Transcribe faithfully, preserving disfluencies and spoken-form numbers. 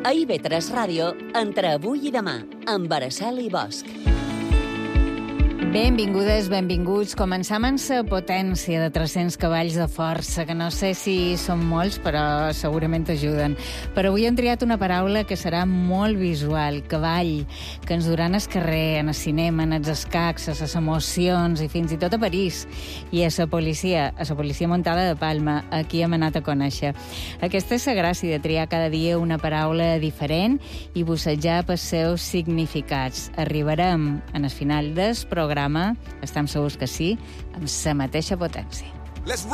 A I V tres Ràdio, entre avui i demà, amb Araceli Bosch. Benvingudes, benvinguts. Començam amb la potència de tres-cents cavalls de força, que no sé si són molts, però segurament t'ajuden. Però avui hem triat una paraula que serà molt visual, cavall, que ens duran al carrer, en el cinema, en els escacs, a les emocions i fins i tot a París. I a la policia, a la policia muntada de Palma, aquí hem anat a conèixer. Aquesta és la gràcia de triar cada dia una paraula diferent i bussejar pels seus significats. Arribarem en el final del programa, estem segurs que sí, amb la mateixa potència.